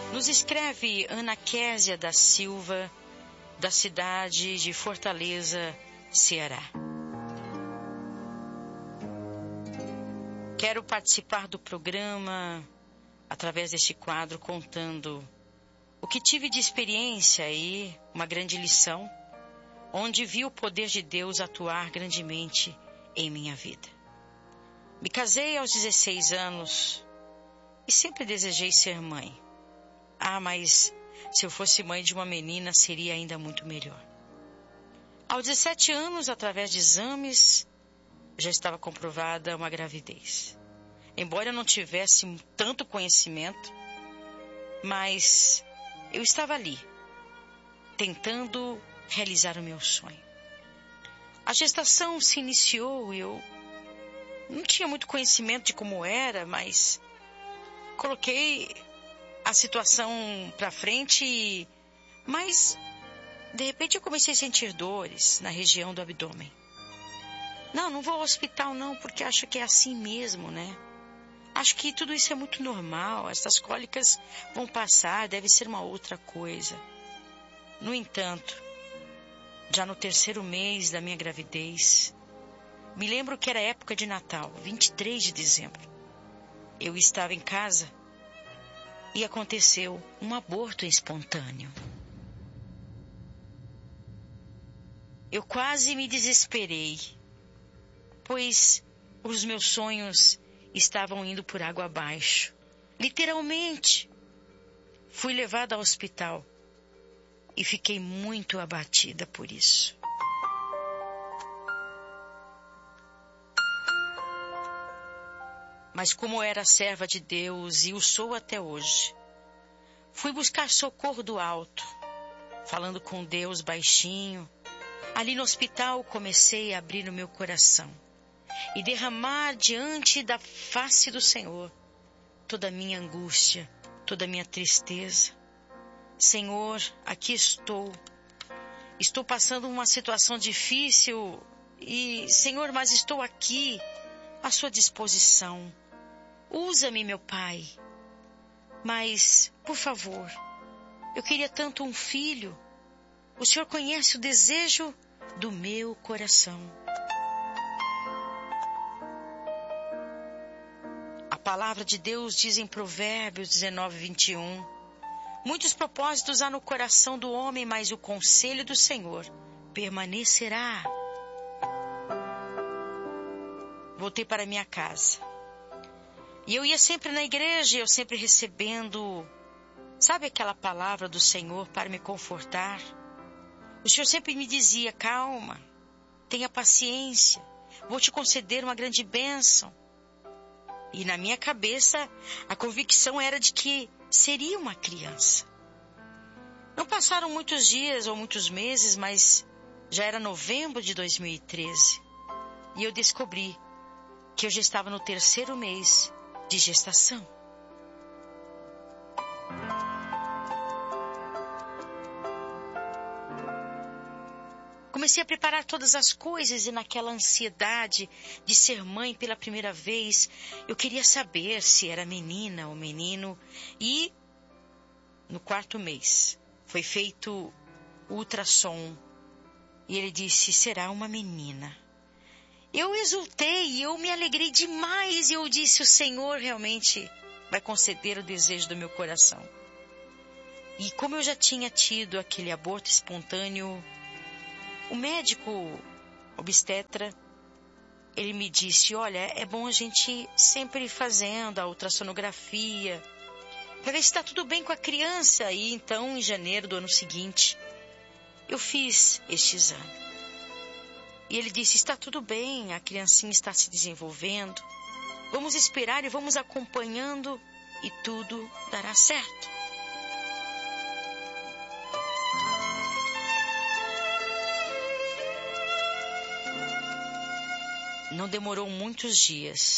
Nos escreve Ana Késia da Silva, da cidade de Fortaleza, Ceará. Quero participar do programa através deste quadro contando o que tive de experiência e uma grande lição, onde vi o poder de Deus atuar grandemente em minha vida. Me casei aos 16 anos e sempre desejei ser mãe. Mas se eu fosse mãe de uma menina, seria ainda muito melhor. Aos 17 anos, através de exames, já estava comprovada uma gravidez. Embora eu não tivesse tanto conhecimento, mas eu estava ali, tentando realizar o meu sonho. A gestação se iniciou e eu não tinha muito conhecimento de como era, mas coloquei a situação para frente, mas de repente eu comecei a sentir dores na região do abdômen. Não vou ao hospital não, porque acho que é assim mesmo, né? Acho que tudo isso é muito normal, essas cólicas vão passar, deve ser uma outra coisa. No entanto, já no 3º mês da minha gravidez, me lembro que era época de Natal, 23 de dezembro. Eu estava em casa e aconteceu um aborto espontâneo. Eu quase me desesperei, pois os meus sonhos estavam indo por água abaixo. Literalmente, fui levada ao hospital e fiquei muito abatida por isso. Mas como era serva de Deus e o sou até hoje, fui buscar socorro do alto, falando com Deus baixinho. Ali no hospital comecei a abrir o meu coração e derramar diante da face do Senhor toda a minha angústia, toda a minha tristeza. Senhor, aqui estou passando uma situação difícil e, Senhor, mas estou aqui à sua disposição. Usa-me, meu Pai. Mas, por favor, eu queria tanto um filho. O Senhor conhece o desejo do meu coração. A palavra de Deus diz em Provérbios 19:21, muitos propósitos há no coração do homem, mas o conselho do Senhor permanecerá. Voltei para minha casa. E eu ia sempre na igreja, eu sempre recebendo, sabe aquela palavra do Senhor para me confortar? O Senhor sempre me dizia, calma, tenha paciência, vou te conceder uma grande bênção. E na minha cabeça, a convicção era de que seria uma criança. Não passaram muitos dias ou muitos meses, mas já era novembro de 2013. E eu descobri que eu já estava no 3º mês de gestação. Comecei a preparar todas as coisas e naquela ansiedade de ser mãe pela primeira vez, eu queria saber se era menina ou menino. E no 4º mês foi feito o ultrassom e ele disse, será uma menina. Eu exultei, eu me alegrei demais e eu disse, o Senhor realmente vai conceder o desejo do meu coração. E como eu já tinha tido aquele aborto espontâneo, o médico obstetra, ele me disse, olha, é bom a gente sempre ir fazendo a ultrassonografia, para ver se está tudo bem com a criança. E então, em janeiro do ano seguinte, eu fiz este exame. E ele disse, está tudo bem, a criancinha está se desenvolvendo, vamos esperar e vamos acompanhando e tudo dará certo. Não demorou muitos dias